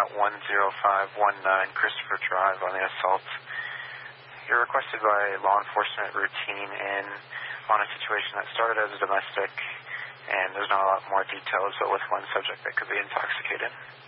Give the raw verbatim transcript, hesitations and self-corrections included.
one zero five one nine Christopher Drive on the assault. You're requested by law enforcement routine in on a situation that started as a domestic, and there's not a lot more details, but with one subject that could be intoxicated.